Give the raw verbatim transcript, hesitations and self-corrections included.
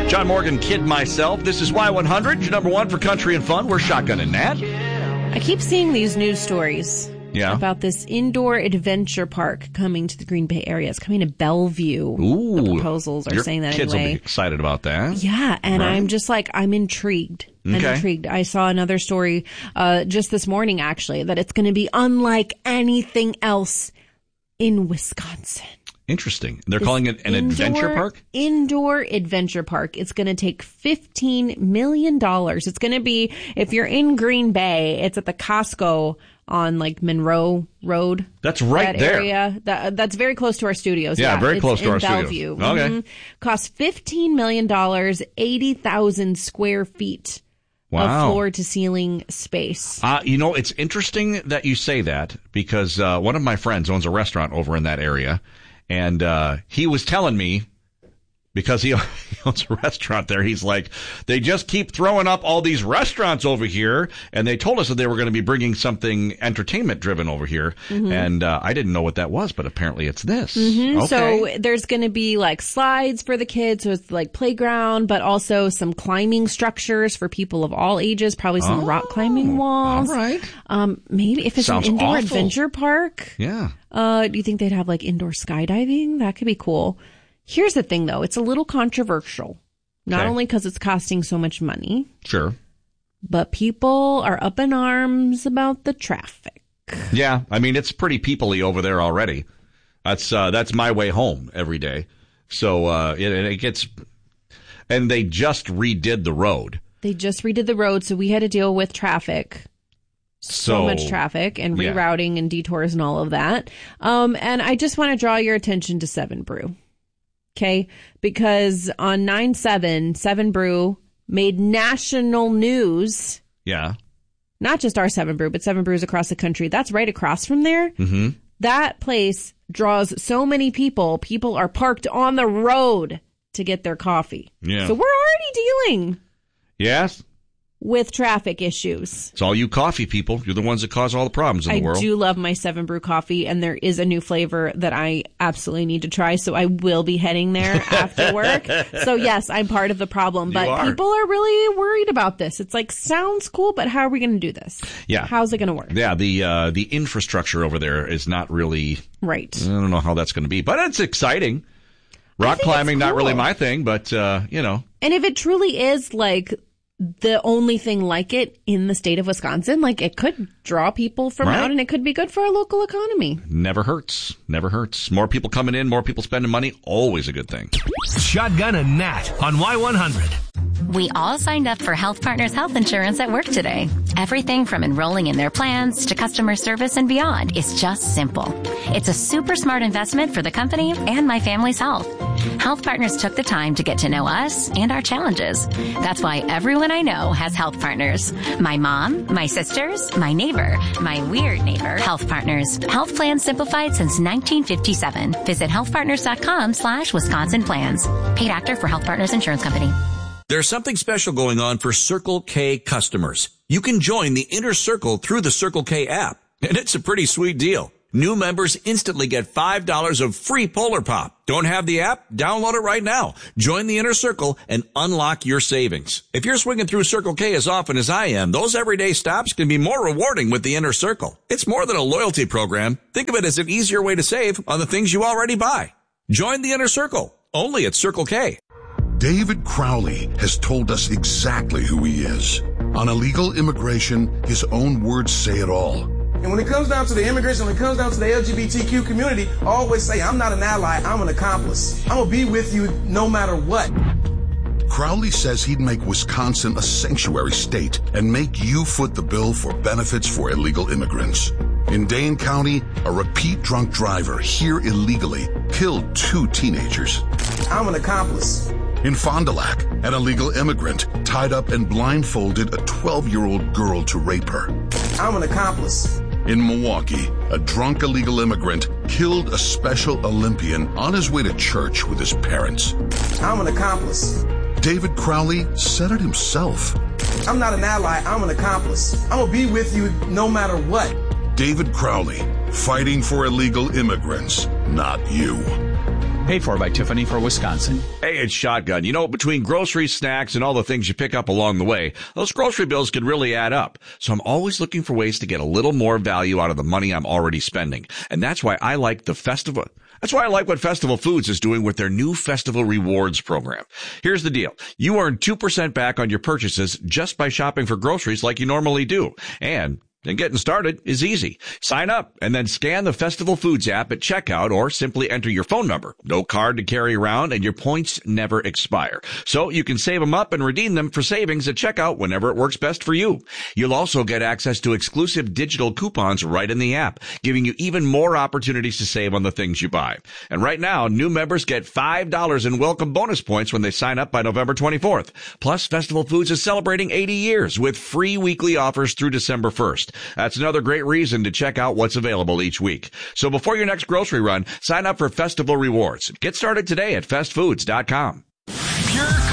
John Morgan, Kid Myself. This is Y one hundred, your number one for country and fun. We're Shotgun and Nat. I keep seeing these news stories yeah. about this indoor adventure park coming to the Green Bay area. It's coming to Bellevue. Ooh, the proposals are your saying that kids anyway. will be excited about that. Yeah, and right. I'm just like, I'm intrigued. I'm okay. intrigued. I saw another story uh, just this morning, actually, that it's going to be unlike anything else in Wisconsin. Interesting. They're This calling it an indoor, adventure park? Indoor adventure park. It's going to take fifteen million dollars. It's going to be, if you're in Green Bay, it's at the Costco on like Monroe Road. That's right that there. Area. That, that's very close to our studios. Yeah, yeah very it's close to in our Bellevue. studios. Okay. Mm-hmm. Costs fifteen million dollars, eighty thousand square feet. Wow. Of floor to ceiling space. Uh, you know, it's interesting that you say that because uh, one of my friends owns a restaurant over in that area. And uh, he was telling me, because he, he owns a restaurant there, he's like, they just keep throwing up all these restaurants over here. And they told us that they were going to be bringing something entertainment driven over here. Mm-hmm. And uh, I didn't know what that was, but apparently it's this. Mm-hmm. Okay. So there's going to be like slides for the kids. So it's like playground, but also some climbing structures for people of all ages, probably some oh, rock climbing walls. All right. Um, maybe if it's Sounds an indoor awful. adventure park. Yeah. Uh, do you think they'd have like indoor skydiving? That could be cool. Here's the thing, though. It's a little controversial, not okay. only because it's costing so much money. Sure. But people are up in arms about the traffic. Yeah. I mean, it's pretty people-y over there already. That's, uh, that's my way home every day. So, uh, it, it gets, and they just redid the road. They just redid the road, so we had to deal with traffic. So, so much traffic and rerouting yeah. and detours and all of that. Um, and I just want to draw your attention to Seven Brew. Okay? Because on nine seven, Seven Brew made national news. Yeah. Not just our Seven Brew, but Seven Brews across the country. That's right across from there. Mm-hmm. That place draws so many people. People are parked on the road to get their coffee. Yeah. So we're already dealing yes. with traffic issues. It's all you coffee people. You're the ones that cause all the problems in I the world. do love my Seven Brew coffee, and there is a new flavor that I absolutely need to try, so I will be heading there after work. So, yes, I'm part of the problem, but are. people are really worried about this. It's like, sounds cool, but how are we going to do this? Yeah. How's it going to work? Yeah, the uh, the infrastructure over there is not really... Right. I don't know how that's going to be, but it's exciting. Rock climbing, cool. not really my thing, but, uh, you know. And if it truly is, like... the only thing like it in the state of Wisconsin, like it could draw people from right. out and it could be good for our local economy. Never hurts. Never hurts. More people coming in, more people spending money, always a good thing. Shotgun and Nat on Y one hundred. We all signed up for Health Partners Health Insurance at work today. Everything from enrolling in their plans to customer service and beyond is just simple. It's a super smart investment for the company and my family's health. Health Partners took the time to get to know us and our challenges. That's why everyone I know has Health Partners. My mom, my sisters, my neighbor, my weird neighbor. Health Partners. Health plans simplified since nineteen fifty-seven. Visit healthpartners.com slash Wisconsin plans. Paid actor for Health Partners Insurance Company. There's something special going on for Circle K customers. You can join the Inner Circle through the Circle K app, and it's a pretty sweet deal. New members instantly get five dollars of free Polar Pop. Don't have the app? Download it right now. Join the Inner Circle and unlock your savings. If you're swinging through Circle K as often as I am, those everyday stops can be more rewarding with the Inner Circle. It's more than a loyalty program. Think of it as an easier way to save on the things you already buy. Join the Inner Circle, only at Circle K. David Crowley has told us exactly who he is. On illegal immigration, his own words say it all. And when it comes down to the immigration, when it comes down to the L G B T Q community, I always say, I'm not an ally, I'm an accomplice. I'm going to be with you no matter what. Crowley says he'd make Wisconsin a sanctuary state and make you foot the bill for benefits for illegal immigrants. In Dane County, a repeat drunk driver here illegally killed two teenagers. I'm an accomplice. In Fond du Lac, an illegal immigrant tied up and blindfolded a twelve-year-old girl to rape her. I'm an accomplice. In Milwaukee, a drunk illegal immigrant killed a Special Olympian on his way to church with his parents. I'm an accomplice. David Crowley said it himself. I'm not an ally, I'm an accomplice. I'm going to be with you no matter what. David Crowley, fighting for illegal immigrants, not you. Paid for by Tiffany for Wisconsin. Hey, it's Shotgun. You know, between groceries, snacks, and all the things you pick up along the way, those grocery bills can really add up. So I'm always looking for ways to get a little more value out of the money I'm already spending. And that's why I like the festival. That's why I like what Festival Foods is doing with their new Festival Rewards program. Here's the deal. You earn two percent back on your purchases just by shopping for groceries like you normally do. And And getting started is easy. Sign up and then scan the Festival Foods app at checkout or simply enter your phone number. No card to carry around and your points never expire. So you can save them up and redeem them for savings at checkout whenever it works best for you. You'll also get access to exclusive digital coupons right in the app, giving you even more opportunities to save on the things you buy. And right now, new members get five dollars in welcome bonus points when they sign up by November twenty-fourth. Plus, Festival Foods is celebrating eighty years with free weekly offers through December first. That's another great reason to check out what's available each week. So before your next grocery run, sign up for Festival Rewards. Get started today at fest foods dot com. Pure